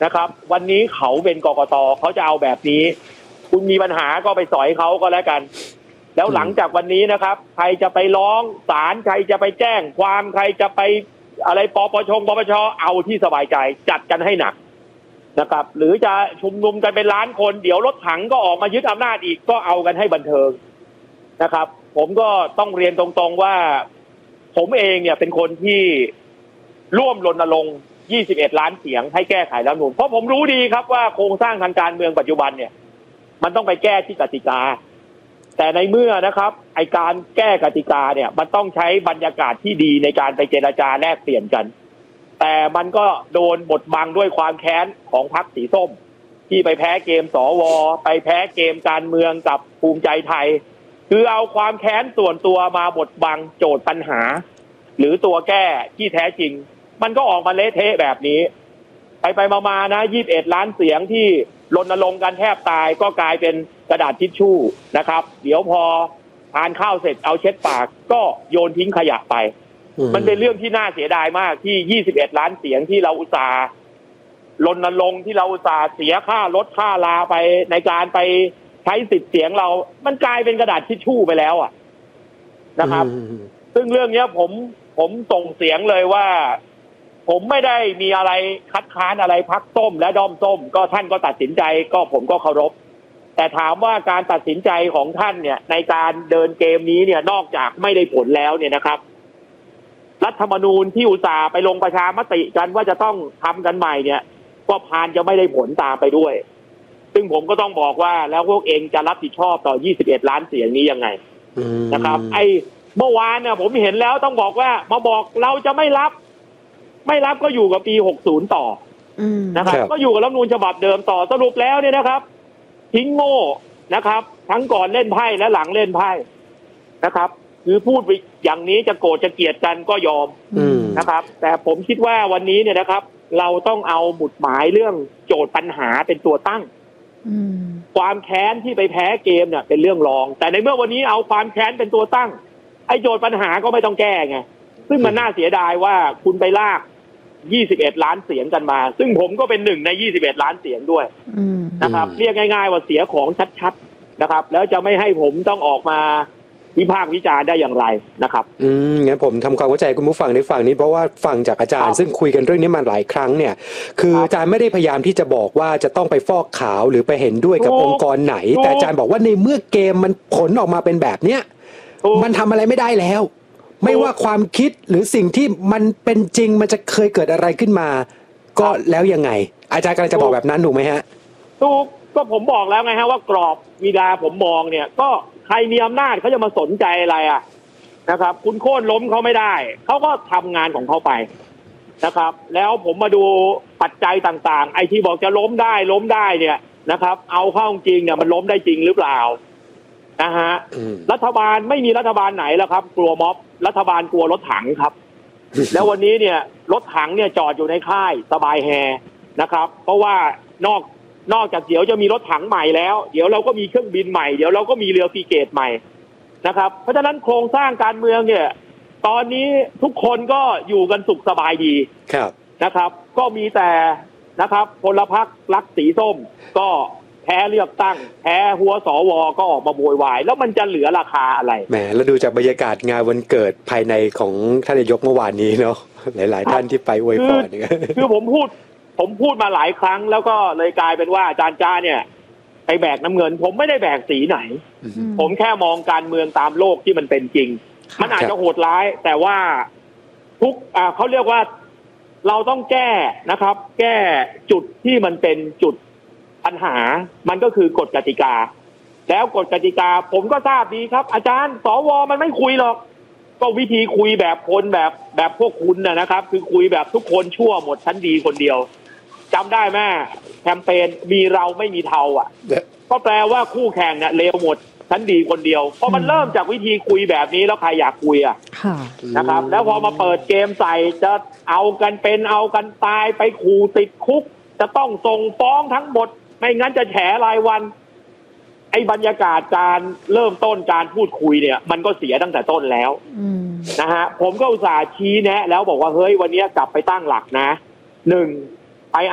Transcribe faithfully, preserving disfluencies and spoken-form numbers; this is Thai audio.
นะครับวันนี้เขาเป็นกกตเขาจะเอาแบบนี้คุณมีปัญหาก็ไปสอยเขาก็แล้วกันแล้วหลังจากวันนี้นะครับใครจะไปร้องศาลใครจะไปแจ้งความใครจะไปอะไรปปชปปชเอาที่สบายใจจัดกันให้หนักนะครับหรือจะชุมนุมกันเป็นล้านคนเดี๋ยวรถถังก็ออกมายึดอำนาจอีกก็เอากันให้บันเทิงนะครับผมก็ต้องเรียนตรงๆว่าผมเองเนี่ยเป็นคนที่ร่วมรณรงค์ยี่สิบเอ็ดล้านเสียงให้แก้ไขรัฐธรรมนูญเพราะผมรู้ดีครับว่าโครงสร้างทางการเมืองปัจจุบันเนี่ยมันต้องไปแก้ที่กติกาแต่ในเมื่อนะครับไอการแก้กติกาเนี่ยมันต้องใช้บรรยากาศที่ดีในการไปเจรจาแลกเปลี่ยนกันแต่มันก็โดนบดบังด้วยความแค้นของพรรคสีส้มที่ไปแพ้เกมสวไปแพ้เกมการเมืองกับภูมิใจไทยคือเอาความแค้นส่วนตัวมาบดบังโจทย์ปัญหาหรือตัวแก้ที่แท้จริงมันก็ออกมาเละเทะแบบนี้ไปไปมาๆนะยี่สิบเอ็ดล้านเสียงที่รณรงค์กันแทบตายก็กลายเป็นกระดาษทิชชู่นะครับเดี๋ยวพอทานข้าวเสร็จเอาเช็ดปากก็โยนทิ้งขยะไปมันเป็นเรื่องที่น่าเสียดายมากที่ยี่สิบเอ็ดล้านเสียงที่เราอุตส่าห์รณรงค์ที่เราอุตส่าห์เสียค่ารถค่าลาไปในการไปใช้สิทธิ์เสียงเรามันกลายเป็นกระดาษทิชชู่ไปแล้วอ่ะนะครับซึ่งเรื่องนี้ผมผมส่งเสียงเลยว่าผมไม่ได้มีอะไรคัดค้านอะไรพรรคส้มและด้อมส้มก็ท่านก็ตัดสินใจก็ผมก็เคารพแต่ถามว่าการตัดสินใจของท่านเนี่ยในการเดินเกมนี้เนี่ยนอกจากไม่ได้ผลแล้วเนี่ยนะครับรัฐธรรมนูญที่อุตส่าห์ไปลงประชามติกันว่าจะต้องทำกันใหม่เนี่ยก็พานจะไม่ได้ผลตามไปด้วยซึ่งผมก็ต้องบอกว่าแล้วพวกเองจะรับผิดชอบต่อยี่สิบเอ็ดล้านเสียงนี้ยังไงนะครับไอ้เมื่อวานเนี่ยผมเห็นแล้วต้องบอกว่ามาบอกเราจะไม่รับไม่รับก็อยู่กับปีหกสิบต่อนะครับก็อยู่กับรัฐธรรมนูญฉบับเดิมต่อสรุปแล้วเนี่ยนะครับทิ้งโง่นะครับทั้งก่อนเล่นไพ่และหลังเล่นไพ่นะครับคือพูดไปอย่างนี้จะโกรธจะเกลียดกันก็ยอมนะครับแต่ผมคิดว่าวันนี้เนี่ยนะครับเราต้องเอาหมุดหมายเรื่องโจทย์ปัญหาเป็นตัวตั้งความแค้นที่ไปแพ้เกมเนี่ยเป็นเรื่องรองแต่ในเมื่อวันนี้เอาความแค้นเป็นตัวตั้งไอ้โจทย์ปัญหาก็ไม่ต้องแก้ไงซึ่งมันน่าเสียดายว่าคุณไปลากยี่สิบเอ็ดล้านเสียงกันมาซึ่งผมก็เป็นหนึ่งในยี่สิบเอ็ดล้านเสียงด้วยนะครับเรียกง่ายๆว่าเสียของชัดๆนะครับแล้วจะไม่ให้ผมต้องออกมาวิพากษ์วิจารณ์ได้อย่างไรนะครับอืมงั้นผมทำความเข้าใจคุณผู้ฟังในฝั่งนี้เพราะว่าฟังจากอาจารย์ซึ่งคุยกันเรื่องนี้มาหลายครั้งเนี่ยคืออาจารย์ไม่ได้พยายามที่จะบอกว่าจะต้องไปฟอกขาวหรือไปเห็นด้วยกับองค์กรไหนแต่อาจารย์บอกว่าในเมื่อเกมมันผลออกมาเป็นแบบเนี้ยมันทำอะไรไม่ได้แล้วไม่ว่าความคิดหรือสิ่งที่มันเป็นจริงมันจะเคยเกิดอะไรขึ้นมาก็แล้วยังไงอาจารย์กำลังจะบอกแบบนั้นถูกไหมฮะถูกก็ผมบอกแล้วไงฮะว่ากรอบเวลาผมมองเนี่ยก็ใครมีอำนาจเขาจะมาสนใจอะไรอ่ะนะครับคุณโค่นล้มเขาไม่ได้เขาก็ทำงานของเขาไปนะครับแล้วผมมาดูปัจจัยต่างๆไอ้ที่บอกจะล้มได้ล้มได้เนี่ยนะครับเอาเข้าจริงเนี่ยมันล้มได้จริงหรือเปล่านะฮะรัฐบาลไม่มีรัฐบาลไหนแล้วครับกลัวม็อบรัฐบาลกลัวรถถังครับ แล้ววันนี้เนี่ยรถถังเนี่ยจอดอยู่ในค่ายสบายแฮนะครับเพราะว่านอกนอกจากเดี๋ยวจะมีรถถังใหม่แล้วเดี๋ยวเราก็มีเครื่องบินใหม่เดี๋ยวเราก็มีเรือฟรีเกตใหม่นะครับเพราะฉะนั้นโครงสร้างการเมืองเนี่ยตอนนี้ทุกคนก็อยู่กันสุขสบายดีนะครับก็มีแต่นะครับพลพรรครักสีส้มก็แพ้เลือกตั้งแพ้หัวสวก็ออกมาโวยวายแล้วมันจะเหลือราคาอะไรแหมแล้วดูจากบรรยากาศงานวันเกิดภายในของท่านนายกเมื่อวานนี้เนาะหลายๆท่านที่ไปอวยพรเนี่ยคือผมพูดผมพูดมาหลายครั้งแล้วก็เลยกลายเป็นว่าอาจารย์จ้าเนี่ยไปแบกน้ำเงินผมไม่ได้แบกสีไหนผมแค่มองการเมืองตามโลกที่มันเป็นจริงมันอาจจะโหดร้ายแต่ว่าทุกอ่าเขาเรียกว่าเราต้องแก้นะครับแก้จุดที่มันเป็นจุดปัญหามันก็คือกฎกติกาแล้วกฎกติกาผมก็ทราบดีครับอาจารย์สวมันไม่คุยหรอกก็วิธีคุยแบบคนแบบแบบพวกคุณนะครับคือคุยแบบทุกคนชั่วหมดชั้นดีคนเดียวจำได้ไหมแคมเปญมีเราไม่มีเทาอ่ะก็แปลว่าคู่แข่งเนี่ยเลวหมดชั้นดีคนเดียวเพราะมันเริ่มจากวิธีคุยแบบนี้แล้วใครอยากคุยอ่ะนะครับแล้วพอมาเปิดเกมใส่จะเอากันเป็นเอากันตายไปขู่ติดคุกจะต้องส่งฟ้องทั้งหมดไม่งั้นจะแฉรายวันไอ้บรรยากาศการเริ่มต้นการพูดคุยเนี่ยมันก็เสียตั้งแต่ต้นแล้วนะฮะผมก็อุตส่าห์ชี้แนะแล้วบอกว่าเฮ้ยวันนี้กลับไปตั้งหลักนะหนึ่ง